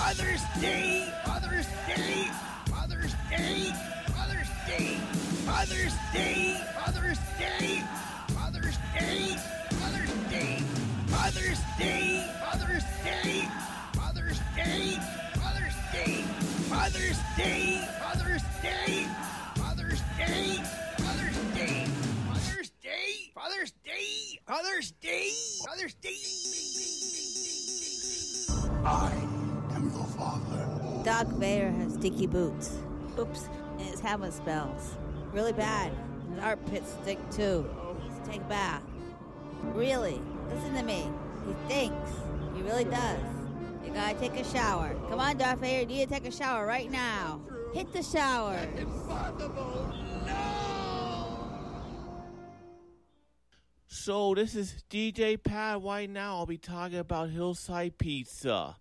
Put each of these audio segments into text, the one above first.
Father's Day, Father's Day, Father's Day, Father's Day, Father's Day, Father's Day, Father's Day, Father's Day, Father's Day, Father's Day, Father's Day, Father's Day, Father's Day, Father's Day, Father's Day, Father's Day, Father's Day, Father's Day, Father's Day, Father's Day. I am your father. Doc Vader has sticky boots. Oops, and his having spells. Really bad. His armpits stink too. He needs to take a bath. Really, listen to me. He stinks. He really does. You gotta take a shower. Come on, Darth Vader, you need to take a shower right now. Hit the shower. Impossible! No! So this is DJ Pat. Right now I'll be talking about Hillside Pizza.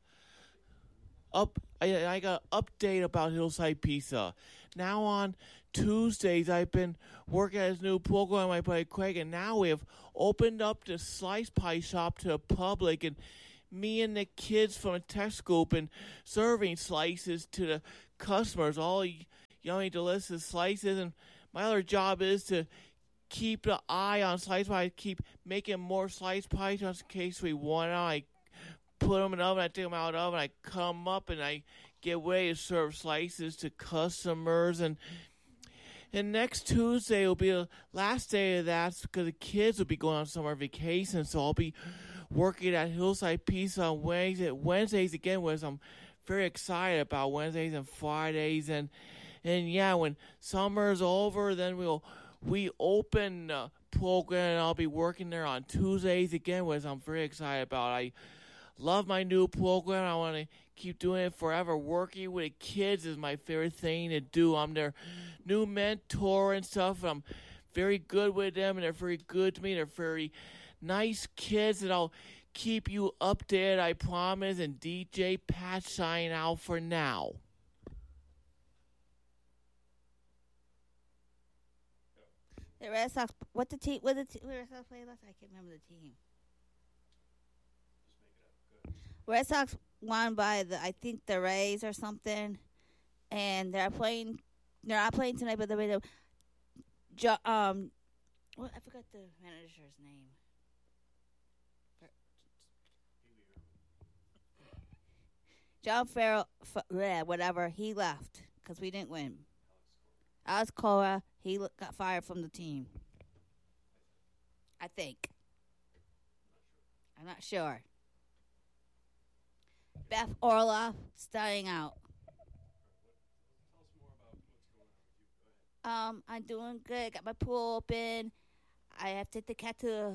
I got an update about Hillside Pizza. Now on Tuesdays, I've been working at this new program with my buddy Craig, and now we have opened up the slice pie shop to the public, and me and the kids from the tech scoop and serving slices to the customers, all yummy, delicious slices. And my other job is to keep the eye on slice pie, keep making more slice pies just in case we want them. I put them in the oven, I take them out of the oven, I cut them up, and I get ready to serve slices to customers. And next Tuesday will be the last day of that because the kids will be going on summer vacation. So I'll be working at Hillside Pizza on Wednesdays again, which I'm very excited about. Wednesdays and Fridays. And yeah, when summer's over, then we open the program, and I'll be working there on Tuesdays again, which I'm very excited about. I love my new program. I want to keep doing it forever. Working with kids is my favorite thing to do. I'm their new mentor and stuff. I'm very good with them, and they're very good to me. They're very nice kids, and I'll keep you updated, I promise. And DJ Pat signing out for now. The Red Sox. What the Red Sox play last? I can't remember the team. Red Sox won by I think the Rays or something, and they're playing. They're not playing tonight, but I forgot the manager's name. John Farrell, whatever, he left because we didn't win. Alex Cora, he got fired from the team. I think. I'm not sure. Beth Orloff starting out. Tell us more about what's going on with you. Go ahead. I'm doing good. Got my pool open. I have to take the cat to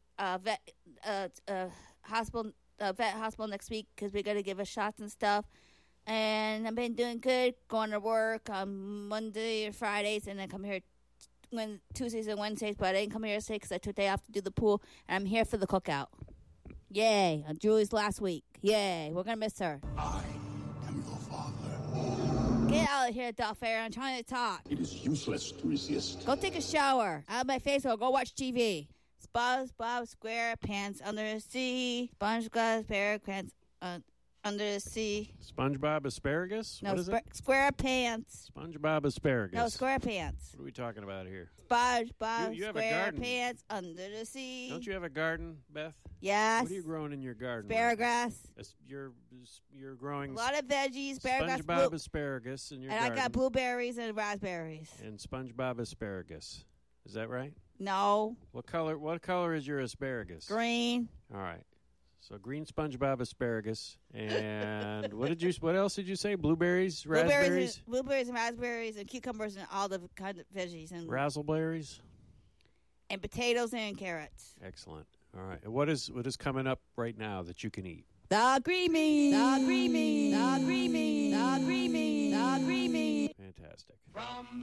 vet hospital next week because we're gonna give her shots and stuff. And I've been doing good. Going to work on Monday or Fridays, and then come here Tuesdays and Wednesdays. But I didn't come here today because I took a day off to do the pool, and I'm here for the cookout. Yay! On Julie's last week. Yay! We're gonna miss her. I am your father. Get out of here, Darth Vader. I'm trying to talk. It is useless to resist. Go take a shower. Out of my face or go watch TV. SpongeBob SquarePants under the sea. SpongeBob SquarePants under the sea. SpongeBob asparagus? No, what is it? SquarePants. SpongeBob asparagus. No, SquarePants. What are we talking about here? SpongeBob You have a garden. SquarePants under the sea. Don't you have a garden, Beth? Yes. What are you growing in your garden? Asparagus. You're growing A lot of veggies. Asparagus. SpongeBob asparagus in your and garden. I got blueberries and raspberries. And SpongeBob asparagus. Is that right? No. What color is your asparagus? Green. All right. So green SpongeBob asparagus. And what else did you say? Blueberries, raspberries? Blueberries and raspberries and cucumbers and all the kind of veggies. And Razzleberries? And potatoes and carrots. Excellent. All right. And what is coming up right now that you can eat? The creamy. The creamy. The creamy. The creamy. The creamy. Fantastic.